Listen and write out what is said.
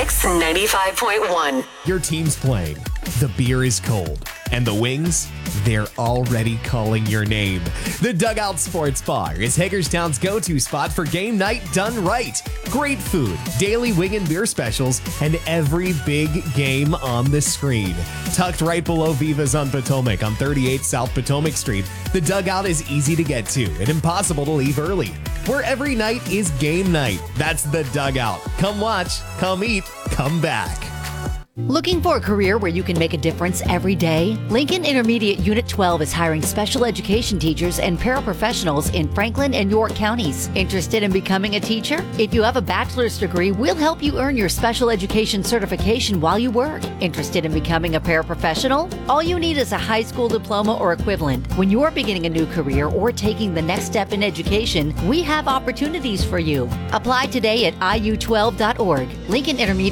Mix 95.1. Your team's playing, the beer is cold, and the wings, they're already calling your name. The Dugout Sports Bar is Hagerstown's go-to spot for game night done right. Great food, daily wing and beer specials, and every big game on the screen. Tucked right below Viva's on Potomac on 38 South Potomac Street, the Dugout is easy to get to and impossible to leave early. Where every night is game night. That's the Dugout. Come watch, come eat, come back. Looking for a career where you can make a difference every day? Lincoln Intermediate Unit 12 is hiring special education teachers and paraprofessionals in Franklin and York counties. Interested in becoming a teacher? If you have a bachelor's degree, we'll help you earn your special education certification while you work. Interested in becoming a paraprofessional? All you need is a high school diploma or equivalent. When you're beginning a new career or taking the next step in education, we have opportunities for you. Apply today at iu12.org. Lincoln Intermediate